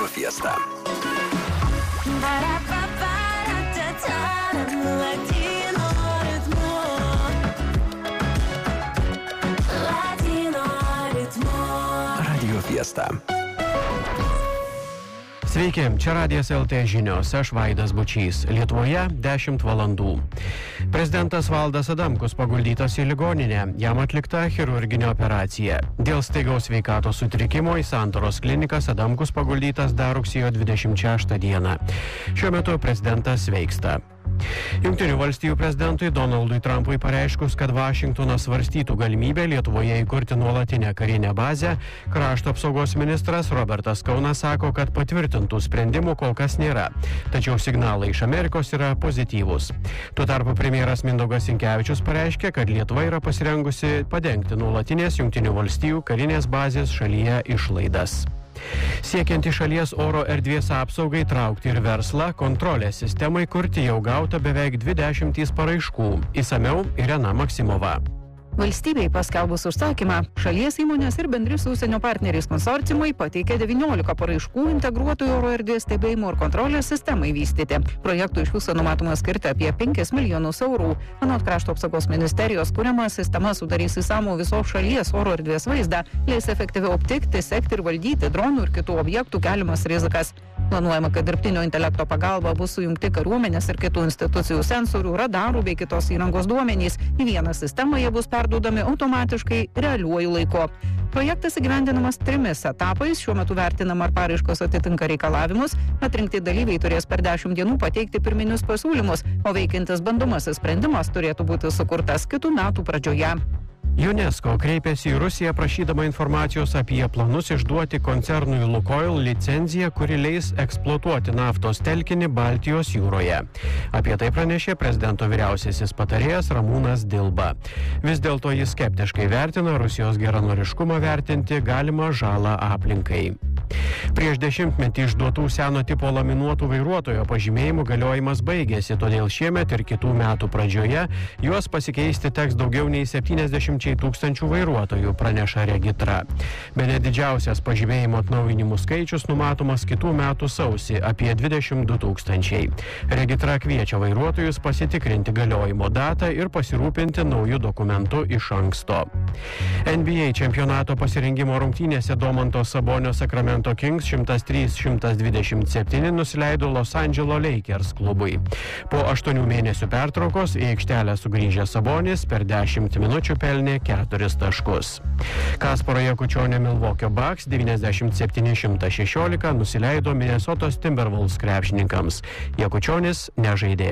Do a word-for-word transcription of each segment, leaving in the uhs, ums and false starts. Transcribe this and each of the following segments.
Fiesta. Radio Fiesta. Sveiki, čia Radijas L T žinios, aš Vaidas Bučys. Lietuvoje dešimt valandų. Prezidentas Valdas Adamkus paguldytas į ligoninę, jam atlikta chirurginė operacija. Dėl staigaus sveikatos sutrikimo į Santaros klinikas Adamkus paguldytas dar rugsėjo dvidešimt šeštą dieną. Šiuo metu prezidentas sveiksta. Jungtinių valstijų prezidentui Donaldui Trumpui pareiškus, kad Vašingtonas svarstytų galimybę Lietuvoje įkurti nuolatinę karinę bazę, krašto apsaugos ministras Robertas Kaunas sako, kad patvirtintų sprendimų kol kas nėra. Tačiau signalai iš Amerikos yra pozityvūs. Tuo tarpu premjeras Mindaugas Sinkevičius pareiškė, kad Lietuva yra pasirengusi padengti nuolatinės Jungtinių valstijų karinės bazės šalyje išlaidas. Siekiant į šalies oro erdvės apsaugai traukti ir verslą, kontrolės sistemai kurti jau gauta beveik dvi dešimtys paraiškų. Išsamiau Irena Maksimova. Valstybei paskelbus užsakymą, šalies įmonės ir bendri su užsienio partneriais konsorciumai pateikė devyniolika paraiškų integruotų oro erdvės stebėjimo ir kontrolės sistemai vystyti. Projektų iš viso numatoma skirti apie penkis milijonus eurų. Anot krašto apsaugos ministerijos, kuriama sistema sudarys išsamų visos šalies oro erdvės vaizdą, leis efektyviau aptikti, sekti ir valdyti dronų ir kitų objektų keliamas rizikas. Planuojama, kad dirbtinio intelekto pagalba bus sujungti kariuomenės ir kitų institucijų sensorių, radarų bei kitos įrangos duomenys. Į vieną sistemą jie bus perduodami automatiškai realiuoju laiku. Projektas įgyvendinamas trimis etapais. Šiuo metu vertinama, ar paraiškos atitinka reikalavimus. Atrinkti dalyviai turės per dešimt dienų pateikti pirminius pasiūlymus, o veikiantis bandomasis sprendimas turėtų būti sukurtas kitų metų pradžioje. UNESCO kreipėsi į Rusiją prašydama informacijos apie planus išduoti koncernui Lukoil licenciją, kuri leis eksploatuoti naftos telkinį Baltijos jūroje. Apie tai pranešė prezidento vyriausiasis patarėjas Ramūnas Dilba. Vis dėlto jis skeptiškai vertina Rusijos geranoriškumą vertinti galimą žalą aplinkai. Prieš dešimtmetį išduotų seno tipo laminuotų vairuotojo pažymėjimų galiojimas baigėsi, todėl šiemet ir kitų metų pradžioje juos pasikeisti teks daugiau nei septyniasdešimt tūkstančių vairuotojų, praneša Regitra. Bene didžiausias pažymėjimo atnaujinimų skaičius numatomas kitų metų sausį, apie dvidešimt du tūkstančiai. Regitra kviečia vairuotojus pasitikrinti galiojimo datą ir pasirūpinti naujų dokumentų iš anksto. N B A čempionato pasirengimo rungtynėse Domanto Sabonio Sacramento Kings šimtas trys šimtas dvidešimt septyni nusileido Los Angeles Lakers klubui. Po aštuonių mėnesių pertraukos į aikštelę sugrįžęs Sabonis per dešimt minučių pelnė keturis taškus. Kasparo Jakučionio Milwaukee Bucks devyniasdešimt septyni šimtas šešiolika nusileido Minnesotos Timberwolves krepšininkams. Jakučionis nežaidė.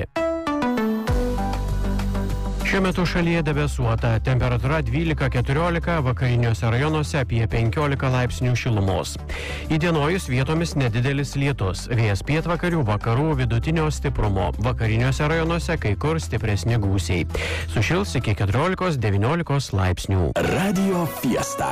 Šiuo metu šalyje debesuota, temperatūra dvylika keturiolika, vakariniuose rajonuose apie penkiolika laipsnių šilumos. Įdienojus vietomis nedidelis lietus, vėjas pietvakarių, vakarų vidutinio stiprumo, vakariniuose rajonuose kai kur stipresni gūsiai. Sušils iki keturiolikos devyniolikos laipsnių. Radio Fiesta.